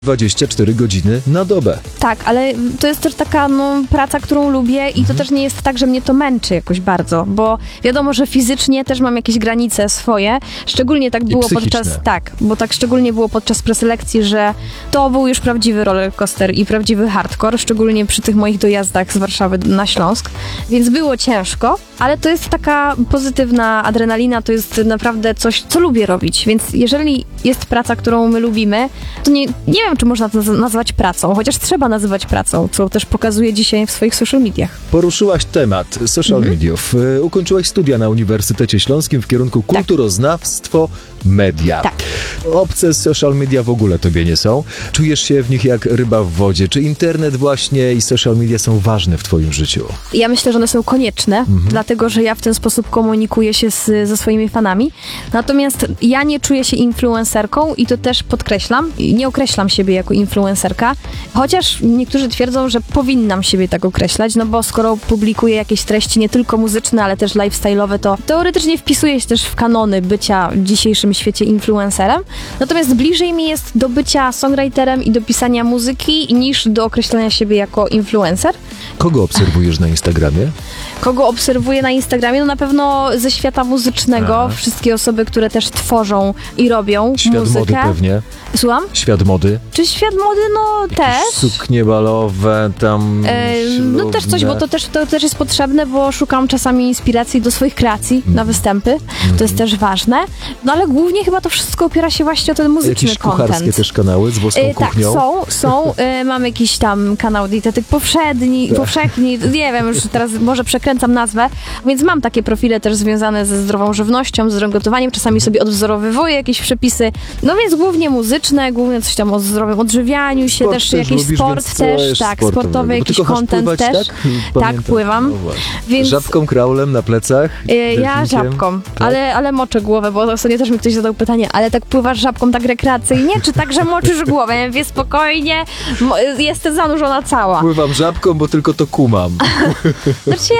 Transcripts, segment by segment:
24 godziny na dobę. Tak, ale to jest też taka praca, którą lubię i to też nie jest tak, że mnie to męczy jakoś bardzo, bo wiadomo, że fizycznie też mam jakieś granice swoje. Szczególnie tak było szczególnie było podczas preselekcji, że to był już prawdziwy rollercoaster i prawdziwy hardcore, szczególnie przy tych moich dojazdach z Warszawy na Śląsk, więc było ciężko, ale to jest taka pozytywna adrenalina, to jest naprawdę coś, co lubię robić, więc jeżeli jest praca, którą my lubimy, to nie wiem, czy można to nazwać pracą, chociaż trzeba nazywać pracą, co też pokazuje dzisiaj w swoich social mediach. Poruszyłaś temat social mediów. Ukończyłaś studia na Uniwersytecie Śląskim w kierunku kulturoznawstwo, media. Tak. Obce social media w ogóle tobie nie są. Czujesz się w nich jak ryba w wodzie. Czy internet właśnie i social media są ważne w twoim życiu? Ja myślę, że one są konieczne, dlatego, że ja w ten sposób komunikuję się ze swoimi fanami. Natomiast ja nie czuję się influencerką i to też podkreślam. Nie określam siebie jako influencerka, chociaż niektórzy twierdzą, że powinnam siebie tak określać, no bo skoro publikuję jakieś treści nie tylko muzyczne, ale też lifestyle'owe, to teoretycznie wpisuję się też w kanony bycia w dzisiejszym świecie influencerem. Natomiast bliżej mi jest do bycia songwriterem i do pisania muzyki niż do określenia siebie jako influencer. Kogo obserwujesz na Instagramie? Kogo obserwuję na Instagramie? No na pewno ze świata muzycznego. Wszystkie osoby, które też tworzą i robią Świat muzykę. mody pewnie. Słucham? Świat mody. Czy świat mody? No też. Suknie balowe, tam no też coś, bo to też jest potrzebne, bo szukam czasami inspiracji do swoich kreacji na występy. To jest też ważne. No ale głównie chyba to wszystko opiera się właśnie o ten muzyczny jakieś kucharskie content. też kanały z włoską kuchnią? Tak, są. Mam jakiś tam kanał dietetyk powszechny, nie wiem, już teraz może przekręcam nazwę, więc mam takie profile też związane ze zdrową żywnością, z zdrowym gotowaniem, czasami sobie odwzorowywuję jakieś przepisy, no więc głównie muzyczne, głównie coś tam o zdrowym odżywianiu się, też jakiś lubisz, sport też, sportowy jakiś content pływać, też. Tak, pływam. No więc żabką, kraulem na plecach? ja żabką, tak? ale moczę głowę, bo ostatnio też mi ktoś zadał pytanie, ale tak pływasz żabką tak rekreacyjnie, czy tak, że moczysz głowę? Ja mówię, spokojnie, jestem zanurzona cała. Pływam żabką, bo tylko to kumam. Znaczy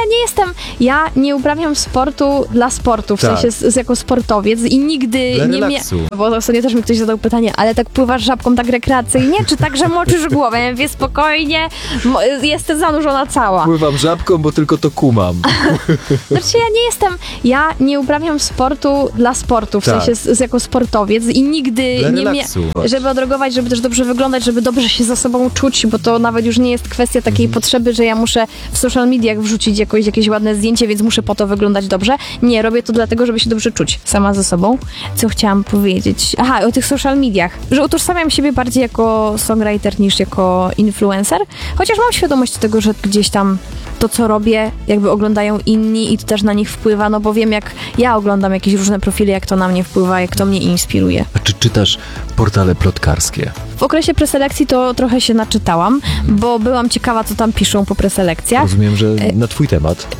ja nie uprawiam sportu dla sportu, w sensie jako sportowiec i nigdy dla nie miałam, bo ostatnio też mi ktoś zadał pytanie, ale tak pływasz żabką tak rekreacyjnie, czy tak, że moczysz głowę? Ja mówię, spokojnie, jestem zanurzona cała. Pływam żabką, bo tylko to kumam. Znaczy ja nie uprawiam sportu dla sportu, w sensie jako sportowiec i nigdy nie miałam, żeby odreagować, żeby też dobrze wyglądać, żeby dobrze się za sobą czuć, bo to nawet już nie jest kwestia takiej potrzeby, że ja muszę w social mediach wrzucić jakieś ładne zdjęcie, więc muszę po to wyglądać dobrze. Nie, robię to dlatego, żeby się dobrze czuć sama ze sobą. Co chciałam powiedzieć? Aha, o tych social mediach, że utożsamiam siebie bardziej jako songwriter niż jako influencer, chociaż mam świadomość tego, że gdzieś tam to, co robię, jakby oglądają inni i to też na nich wpływa, no bo wiem, jak ja oglądam jakieś różne profile, jak to na mnie wpływa, jak to mnie inspiruje. A czy czytasz portale plotkarskie? W okresie preselekcji to trochę się naczytałam, bo byłam ciekawa, co tam piszą po preselekcjach. Rozumiem, że na twój temat.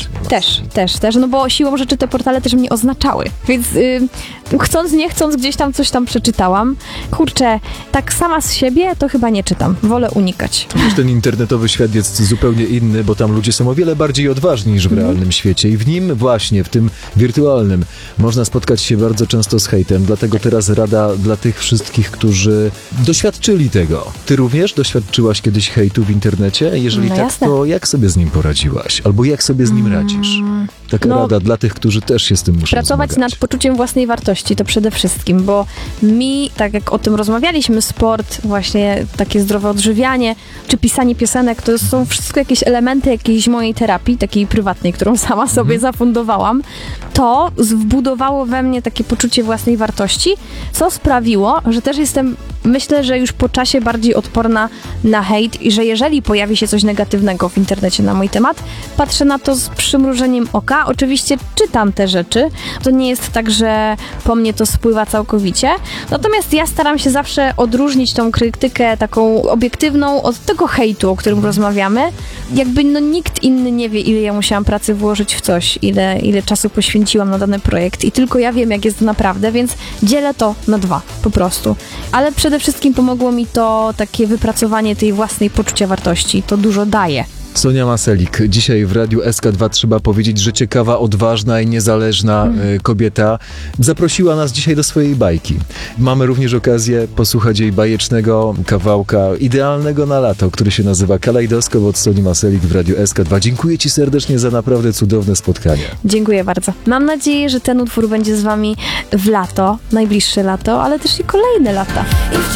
Też, no bo siłą rzeczy te portale też mnie oznaczały, więc chcąc, nie chcąc, gdzieś tam coś tam przeczytałam. Kurczę, tak sama z siebie to chyba nie czytam, wolę unikać. Ten internetowy świat jest zupełnie inny, bo tam ludzie są o wiele bardziej odważni niż w realnym świecie i w nim właśnie, w tym wirtualnym, można spotkać się bardzo często z hejtem, dlatego teraz rada dla tych wszystkich, którzy doświadczyli tego. Ty również doświadczyłaś kiedyś hejtu w internecie? Jeżeli tak, jasne. to jak sobie z nim poradziłaś? Albo jak sobie z nim radzisz? Taka rada dla tych, którzy też się z tym muszą pracować zmagać. nad poczuciem własnej wartości, to przede wszystkim, bo mi, tak jak o tym rozmawialiśmy, sport, właśnie takie zdrowe odżywianie, czy pisanie piosenek, to są wszystko jakieś elementy jakiejś mojej terapii, takiej prywatnej, którą sama sobie zafundowałam. To wbudowało we mnie takie poczucie własnej wartości, co sprawiło, że też jestem, myślę, że już po czasie bardziej odporna na hejt i że jeżeli pojawi się coś negatywnego w internecie na mój temat, patrzę na to z przymrużeniem oka. Oczywiście czytam te rzeczy. To nie jest tak, że po mnie to spływa całkowicie. Natomiast ja staram się zawsze odróżnić tą krytykę taką obiektywną od tego hejtu, o którym rozmawiamy. Jakby nikt inny nie wie, ile ja musiałam pracy włożyć w coś, ile czasu poświęciłam na dany projekt i tylko ja wiem, jak jest naprawdę, więc dzielę to na 2 po prostu. Ale przede wszystkim pomogło mi to takie wypracowanie tej własnej poczucia wartości. To dużo daje. Sonia Maselik, dzisiaj w Radiu SK2 trzeba powiedzieć, że ciekawa, odważna i niezależna kobieta zaprosiła nas dzisiaj do swojej bajki. Mamy również okazję posłuchać jej bajecznego kawałka, idealnego na lato, który się nazywa Kalejdoskop od Soni Maselik w Radiu SK2. Dziękuję Ci serdecznie za naprawdę cudowne spotkanie. Dziękuję bardzo. Mam nadzieję, że ten utwór będzie z wami w lato, najbliższe lato, ale też i kolejne lata.